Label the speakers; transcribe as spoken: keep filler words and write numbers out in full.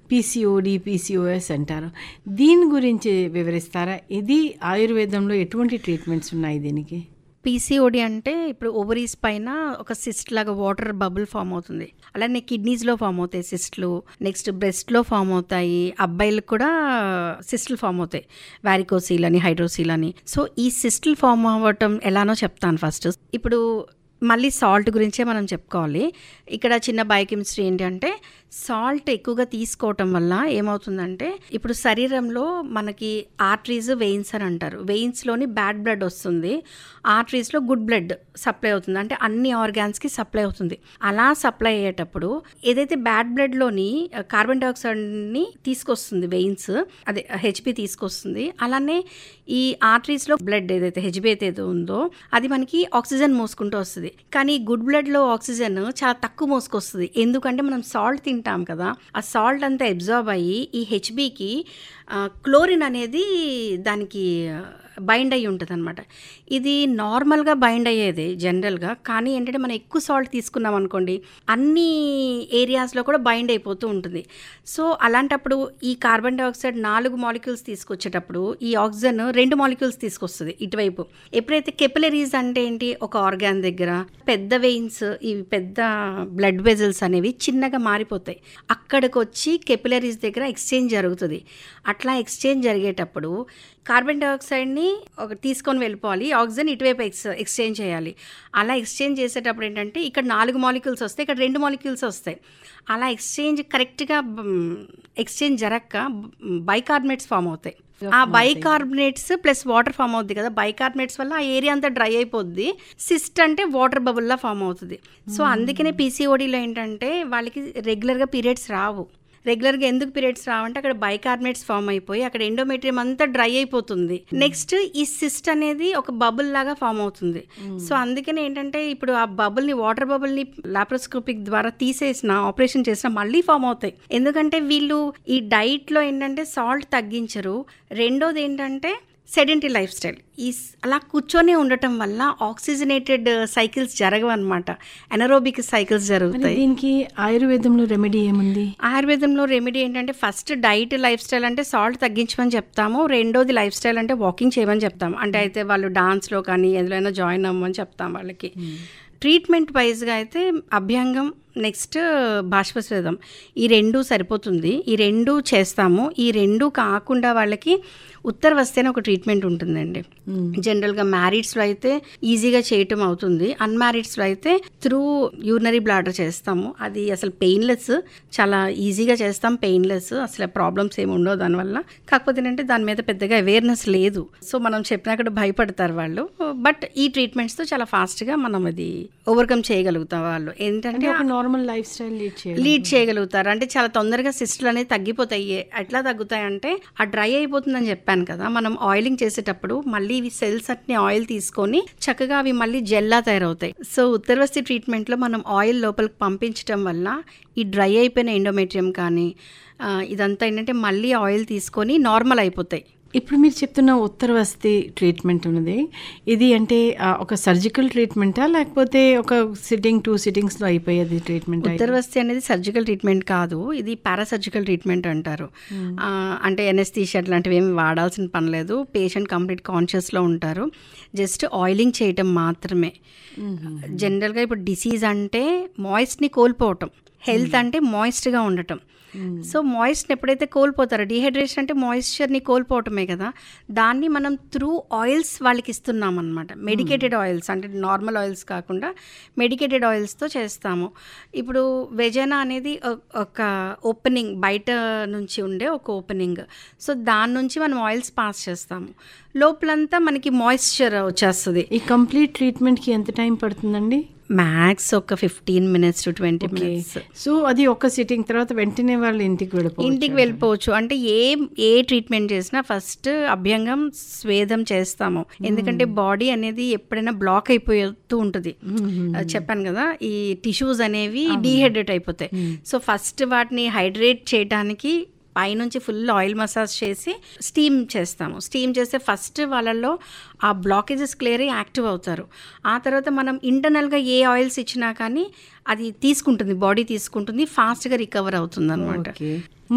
Speaker 1: PCOD, PCOS అంటారు. దీని గురించి వివరిస్తారా? ఇది ఆయుర్వేదంలో ఎటువంటి ట్రీట్మెంట్స్ ఉన్నాయి దీనికి?
Speaker 2: పీసీఓడి అంటే ఇప్పుడు ఓవరీస్ పైన ఒక సిస్ట్ లాగా వాటర్ బబుల్ ఫామ్ అవుతుంది. అలానే కిడ్నీస్లో ఫామ్ అవుతాయి సిస్ట్లు, నెక్స్ట్ బ్రెస్ట్లో ఫామ్ అవుతాయి, అబ్బాయిలకు కూడా సిస్ట్లు ఫామ్ అవుతాయి, వారికోసీల్ అని, హైడ్రోసీల్ అని. సో ఈ సిస్ట్లు ఫామ్ అవ్వటం ఎలానో చెప్తాను ఫస్ట్. ఇప్పుడు మళ్ళీ సాల్ట్ గురించే మనం చెప్పుకోవాలి. ఇక్కడ చిన్న బయోకెమిస్ట్రీ ఏంటి అంటే, సాల్ట్ ఎక్కువగా తీసుకోవటం వల్ల ఏమవుతుందంటే, ఇప్పుడు శరీరంలో మనకి ఆర్టరీస్, వెయిన్స్ అని అంటారు. వెయిన్స్లోని బ్యాడ్ బ్లడ్ వస్తుంది, ఆర్టరీస్లో గుడ్ బ్లడ్ సప్లై అవుతుంది, అంటే అన్ని ఆర్గాన్స్కి సప్లై అవుతుంది. అలా సప్లై అయ్యేటప్పుడు ఏదైతే బ్యాడ్ బ్లడ్లోని కార్బన్ డైఆక్సైడ్ని తీసుకొస్తుంది వెయిన్స్, అదే హెచ్బి తీసుకొస్తుంది, అలానే ఈ ఆర్టరీస్లో బ్లడ్ ఏదైతే హెచ్బి అయితే ఉందో అది మనకి ఆక్సిజన్ మోసుకుంటూ వస్తుంది. కానీ గుడ్ బ్లడ్లో ఆక్సిజన్ చాలా తక్కువ మోసుకొస్తుంది. ఎందుకంటే మనం సాల్ట్ తింటాం కదా, ఆ సాల్ట్ అంతా అబ్జార్బ్ అయ్యి ఈ హెచ్బికి క్లోరిన్ అనేది దానికి బైండ్ అయ్యి ఉంటుంది అనమాట. ఇది నార్మల్గా బైండ్ అయ్యేది జనరల్గా, కానీ ఏంటంటే మనం ఎక్కువ సాల్ట్ తీసుకున్నాం అనుకోండి అన్ని ఏరియాస్లో కూడా బైండ్ అయిపోతూ ఉంటుంది. సో అలాంటప్పుడు ఈ కార్బన్ డైఆక్సైడ్ నాలుగు మాలిక్యూల్స్ తీసుకొచ్చేటప్పుడు ఈ ఆక్సిజన్ రెండు మాలిక్యూల్స్ తీసుకొస్తుంది ఇటువైపు. ఎప్పుడైతే కెపిలరీస్ అంటే ఏంటి, ఒక ఆర్గాన్ దగ్గర పెద్ద వెయిన్స్, ఇవి పెద్ద బ్లడ్ వెజల్స్ అనేవి చిన్నగా మారిపోతాయి, అక్కడికి వచ్చి కెపిలరీస్ దగ్గర ఎక్స్చేంజ్ జరుగుతుంది. అట్లా ఎక్స్చేంజ్ జరిగేటప్పుడు కార్బన్ డైఆక్సైడ్ని ఒక తీసుకొని వెళ్ళిపోవాలి, ఆక్సిజన్ ఇటువైపు ఎక్స్ ఎక్స్చేంజ్ చేయాలి. అలా ఎక్స్చేంజ్ చేసేటప్పుడు ఏంటంటే ఇక్కడ నాలుగు మాలిక్యూల్స్ వస్తాయి, ఇక్కడ రెండు మాలిక్యూల్స్ వస్తాయి. అలా ఎక్స్చేంజ్ కరెక్ట్గా ఎక్స్చేంజ్ జరగక బైకార్బనేట్స్ ఫామ్ అవుతాయి. ఆ బైకార్బనేట్స్ ప్లస్ వాటర్ ఫామ్ అవుతుంది కదా, బైకార్బనేట్స్ వల్ల ఆ ఏరియా అంతా డ్రై అయిపోద్ది. సిస్ట్ అంటే వాటర్ బబుల్లా ఫామ్ అవుతుంది. సో అందుకనే పీసీఓడీలో ఏంటంటే వాళ్ళకి రెగ్యులర్గా పీరియడ్స్ రావు. రెగ్యులర్గా ఎందుకు పీరియడ్స్ రావంటే అక్కడ బైకార్బనేట్స్ ఫామ్ అయిపోయి అక్కడ ఎండోమెట్రియం అంతా డ్రై అయిపోతుంది. నెక్స్ట్ ఈ సిస్ట్ అనేది ఒక బబుల్ లాగా ఫామ్ అవుతుంది. సో అందుకనే ఏంటంటే ఇప్పుడు ఆ బబుల్ని, వాటర్ బబుల్ని లాప్రోస్కోపిక్ ద్వారా తీసేసిన, ఆపరేషన్ చేసిన మళ్ళీ ఫామ్ అవుతాయి. ఎందుకంటే వీళ్ళు ఈ డైట్లో ఏంటంటే సాల్ట్ తగ్గించరు. రెండోది ఏంటంటే సెడెంటరీ లైఫ్ స్టైల్, ఈ అలా కూర్చొని ఉండటం వల్ల ఆక్సిజనేటెడ్ సైకిల్స్ జరగవన్నమాట, ఎనరోబిక్ సైకిల్స్ జరుగుతాయి.
Speaker 1: దీనికి ఆయుర్వేదంలో రెమెడీ ఏముంది?
Speaker 2: ఆయుర్వేదంలో రెమెడీ ఏంటంటే ఫస్ట్ డైట్, లైఫ్ స్టైల్ అంటే సాల్ట్ తగ్గించమని చెప్తాము. రెండోది లైఫ్ స్టైల్ అంటే వాకింగ్ చేయమని చెప్తాము. అంటే అయితే వాళ్ళు డాన్స్లో కానీ ఎందులోనైనా జాయిన్ అవ్వమని చెప్తాం వాళ్ళకి. ట్రీట్మెంట్ వైజ్గా అయితే అభ్యంగం, నెక్స్ట్ బాష్పస్వేదం, ఈ రెండు సరిపోతుంది. ఈ రెండు చేస్తాము. ఈ రెండు కాకుండా వాళ్ళకి ఉత్తరవస్థ అని ఒక ట్రీట్మెంట్ ఉంటుందండి. జనరల్గా మ్యారీడ్స్లో అయితే ఈజీగా చేయటం అవుతుంది, అన్మ్యారీడ్స్లో అయితే త్రూ యూరినరీ బ్లాడర్ చేస్తాము. అది అసలు పెయిన్లెస్, చాలా ఈజీగా చేస్తాం, పెయిన్లెస్, అసలు ప్రాబ్లమ్స్ ఏమి ఉండవు దానివల్ల. కాకపోతే ఏంటంటే దాని మీద పెద్దగా అవేర్నెస్ లేదు. సో మనం చెప్పినా కూడా భయపడతారు వాళ్ళు. బట్ ఈ ట్రీట్మెంట్స్తో చాలా ఫాస్ట్గా మనం అది ఓవర్కమ్ చేయగలుగుతాం. వాళ్ళు ఏంటంటే
Speaker 1: normal life style lead
Speaker 2: lead చేయగలుగుతారు. అంటే చాలా తొందరగా సిస్టులు అనేవి తగ్గిపోతాయి. ఎట్లా తగ్గుతాయి అంటే ఆ డ్రై అయిపోతుందని చెప్పాను కదా, మనం ఆయిలింగ్ చేసేటప్పుడు మళ్ళీ ఇవి సెల్స్ అన్ని ఆయిల్ తీసుకొని చక్కగా అవి మళ్ళీ జెల్లా తయారవుతాయి. సో ఉత్తరవస్తి ట్రీట్మెంట్లో మనం ఆయిల్ లోపలికి పంపించడం వల్ల ఈ డ్రై అయిపోయిన ఎండోమెట్రియం కానీ ఇదంతా ఏంటంటే మళ్ళీ ఆయిల్ తీసుకొని నార్మల్ అయిపోతాయి.
Speaker 1: ఇప్పుడు మీరు చెప్తున్న ఉత్తరవస్తి ట్రీట్మెంట్ ఉన్నది, ఇది అంటే ఒక సర్జికల్ ట్రీట్మెంటా లేకపోతే ఒక సిట్టింగ్ టూ సిట్టింగ్స్లో అయిపోయేది ట్రీట్మెంట్?
Speaker 2: ఉత్తరవస్తి అనేది సర్జికల్ ట్రీట్మెంట్ కాదు, ఇది పారాసర్జికల్ ట్రీట్మెంట్ అంటారు. అంటే ఎనెస్థీషియా అట్లాంటివి ఏమి వాడాల్సిన పని లేదు. పేషెంట్ కంప్లీట్ కాన్షియస్లో ఉంటారు, జస్ట్ ఆయిలింగ్ చేయటం మాత్రమే. జనరల్గా ఇప్పుడు డిసీజ్ అంటే మాయిస్ట్ని కోల్పోవటం, హెల్త్ అంటే మాయిస్ట్గా ఉండటం. సో మాయిస్ట్ని ఎప్పుడైతే కోల్పోతారో, డీహైడ్రేషన్ అంటే మాయిశ్చర్ని కోల్పోవటమే కదా, దాన్ని మనం త్రూ ఆయిల్స్ వాళ్ళకి ఇస్తున్నాం అనమాట. మెడికేటెడ్ ఆయిల్స్ అంటే నార్మల్ ఆయిల్స్ కాకుండా మెడికేటెడ్ ఆయిల్స్తో చేస్తాము. ఇప్పుడు వెజైనా అనేది ఒక ఓపెనింగ్, బయట నుంచి ఉండే ఒక ఓపెనింగ్. సో దాని నుంచి మనం ఆయిల్స్ పాస్ చేస్తాము, లోపలంతా మనకి మాయిశ్చర్ వచ్చేస్తుంది.
Speaker 1: ఈ కంప్లీట్ ట్రీట్మెంట్కి ఎంత టైం పడుతుందండి?
Speaker 2: మ్యాక్స్ ఒక fifteen minutes to twenty minutes.
Speaker 1: So అది ఒక సిట్టింగ్ తర్వాత వెంటనే వాళ్ళు ఇంటికి వెళ్ళిపో
Speaker 2: ఇంటికి వెళ్ళిపోవచ్చు. అంటే ఏ ఏ ట్రీట్మెంట్ చేసినా ఫస్ట్ అభ్యంగం, స్వేదం చేస్తాము. ఎందుకంటే బాడీ అనేది ఎప్పుడైనా బ్లాక్ అయిపోతూ ఉంటుంది. చెప్పాను కదా, ఈ టిష్యూస్ అనేవి డీహైడ్రేట్ అయిపోతాయి. సో ఫస్ట్ వాటిని హైడ్రేట్ చేయడానికి పైనుంచి ఫుల్ ఆయిల్ మసాజ్ చేసి స్టీమ్ చేస్తాము. స్టీమ్ చేస్తే ఫస్ట్ వాళ్ళల్లో ఆ బ్లాకేజెస్ క్లియర్ అయ్యి యాక్టివ్ అవుతారు. ఆ తర్వాత మనం ఇంటర్నల్గా ఏ ఆయిల్స్ ఇచ్చినా కానీ అది తీసుకుంటుంది, బాడీ తీసుకుంటుంది, ఫాస్ట్గా రికవర్ అవుతుంది అన్నమాట.